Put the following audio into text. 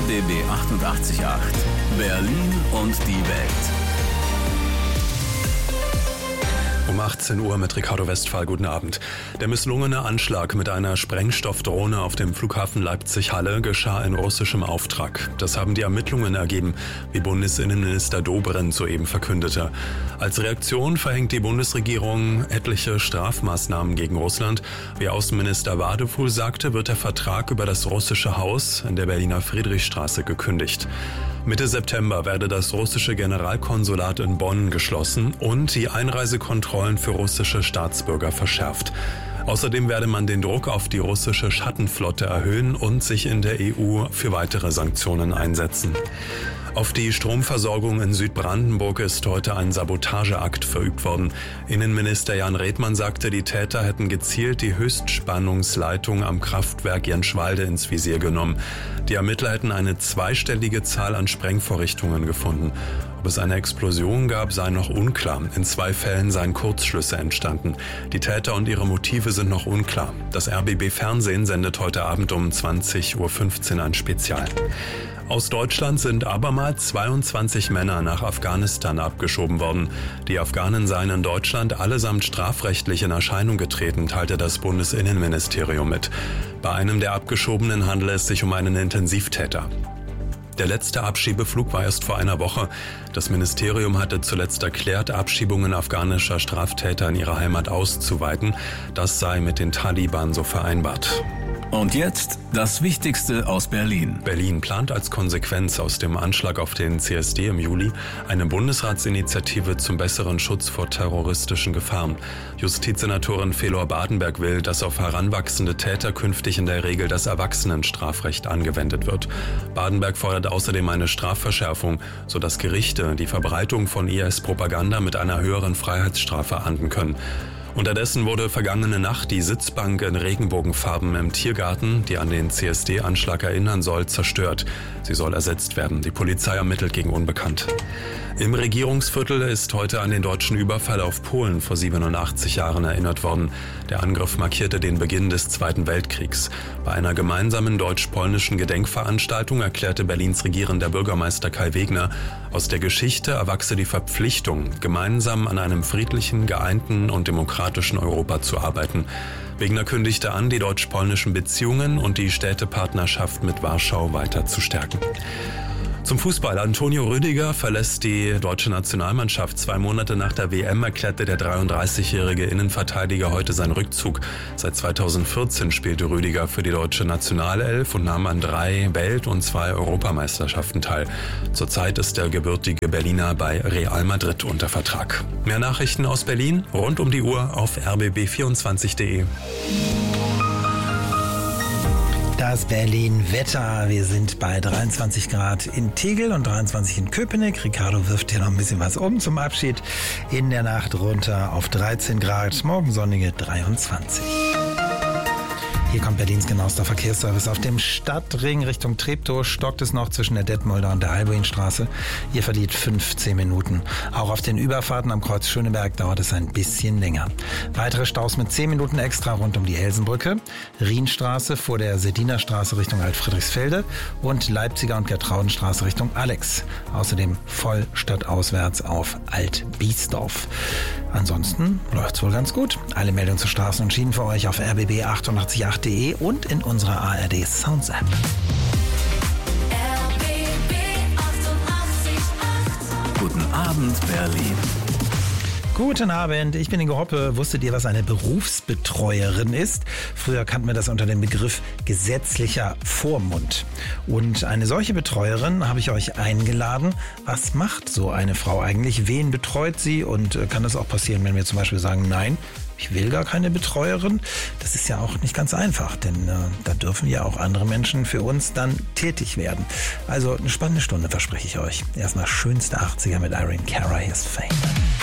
RBB 88.8 Berlin und die Welt. Um 18 Uhr mit Ricardo Westphal. Guten Abend. Der misslungene Anschlag mit einer Sprengstoffdrohne auf dem Flughafen Leipzig-Halle geschah in russischem Auftrag. Das haben die Ermittlungen ergeben, wie Bundesinnenminister Dobrindt soeben verkündete. Als Reaktion verhängt die Bundesregierung etliche Strafmaßnahmen gegen Russland. Wie Außenminister Wadefuhl sagte, wird der Vertrag über das russische Haus in der Berliner Friedrichstraße gekündigt. Mitte September werde das russische Generalkonsulat in Bonn geschlossen und die Einreisekontrollen für russische Staatsbürger verschärft. Außerdem werde man den Druck auf die russische Schattenflotte erhöhen und sich in der EU für weitere Sanktionen einsetzen. Auf die Stromversorgung in Südbrandenburg ist heute ein Sabotageakt verübt worden. Innenminister Jan Redmann sagte, die Täter hätten gezielt die Höchstspannungsleitung am Kraftwerk Jenschwalde ins Visier genommen. Die Ermittler hätten eine zweistellige Zahl an Sprengvorrichtungen gefunden. Ob es eine Explosion gab, sei noch unklar. In 2 Fällen seien Kurzschlüsse entstanden. Die Täter und ihre Motive sind noch unklar. Das RBB-Fernsehen sendet heute Abend um 20.15 Uhr ein Spezial. Aus Deutschland sind abermals 22 Männer nach Afghanistan abgeschoben worden. Die Afghanen seien in Deutschland allesamt strafrechtlich in Erscheinung getreten, teilte das Bundesinnenministerium mit. Bei einem der Abgeschobenen handele es sich um einen Intensivtäter. Der letzte Abschiebeflug war erst vor einer Woche. Das Ministerium hatte zuletzt erklärt, Abschiebungen afghanischer Straftäter in ihre Heimat auszuweiten. Das sei mit den Taliban so vereinbart. Und jetzt das Wichtigste aus Berlin. Berlin plant als Konsequenz aus dem Anschlag auf den CSD im Juli eine Bundesratsinitiative zum besseren Schutz vor terroristischen Gefahren. Justizsenatorin Felor Badenberg will, dass auf heranwachsende Täter künftig in der Regel das Erwachsenenstrafrecht angewendet wird. Badenberg fordert außerdem eine Strafverschärfung, sodass Gerichte die Verbreitung von IS-Propaganda mit einer höheren Freiheitsstrafe ahnden können. Unterdessen wurde vergangene Nacht die Sitzbank in Regenbogenfarben im Tiergarten, die an den CSD-Anschlag erinnern soll, zerstört. Sie soll ersetzt werden. Die Polizei ermittelt gegen Unbekannt. Im Regierungsviertel ist heute an den deutschen Überfall auf Polen vor 87 Jahren erinnert worden. Der Angriff markierte den Beginn des Zweiten Weltkriegs. Bei einer gemeinsamen deutsch-polnischen Gedenkveranstaltung erklärte Berlins regierender Bürgermeister Kai Wegner, aus der Geschichte erwachse die Verpflichtung, gemeinsam an einem friedlichen, geeinten und demokratischen Europa zu arbeiten. Wegner kündigte an, die deutsch-polnischen Beziehungen und die Städtepartnerschaft mit Warschau weiter zu stärken. Zum Fußball. Antonio Rüdiger verlässt die deutsche Nationalmannschaft. 2 Monate nach der WM erklärte der 33-jährige Innenverteidiger heute seinen Rückzug. Seit 2014 spielte Rüdiger für die deutsche Nationalelf und nahm an 3 Welt- und 2 Europameisterschaften teil. Zurzeit ist der gebürtige Berliner bei Real Madrid unter Vertrag. Mehr Nachrichten aus Berlin rund um die Uhr auf rbb24.de. Das Berlin-Wetter. Wir sind bei 23 Grad in Tegel und 23 in Köpenick. Ricardo wirft hier noch ein bisschen was um zum Abschied. In der Nacht runter auf 13 Grad, morgen sonnige 23. Hier kommt Berlins genauester Verkehrsservice. Auf dem Stadtring Richtung Treptow stockt es noch zwischen der Detmolder und der Albuinstraße. Ihr verliert 15 Minuten. Auch auf den Überfahrten am Kreuz Schöneberg dauert es ein bisschen länger. Weitere Staus mit 10 Minuten extra rund um die Elsenbrücke, Rienstraße vor der Sedinerstraße Richtung Alt-Friedrichsfelde und Leipziger und Gertraudenstraße Richtung Alex. Außerdem voll stadtauswärts auf Alt-Biesdorf. Ansonsten läuft's wohl ganz gut. Alle Meldungen zu Straßen und Schienen für euch auf rbb888.de und in unserer ARD Sounds App. RBB 88.8. Guten Abend, Berlin. Guten Abend, ich bin Ingo Hoppe. Wusstet ihr, was eine Berufsbetreuerin ist? Früher kannten wir das unter dem Begriff gesetzlicher Vormund. Und eine solche Betreuerin habe ich euch eingeladen. Was macht so eine Frau eigentlich? Wen betreut sie? Und kann das auch passieren, wenn wir zum Beispiel sagen, nein, ich will gar keine Betreuerin? Das ist ja auch nicht ganz einfach, denn da dürfen ja auch andere Menschen für uns dann tätig werden. Also eine spannende Stunde verspreche ich euch. Erstmal schönste 80er mit Irene Cara, hier ist Fame.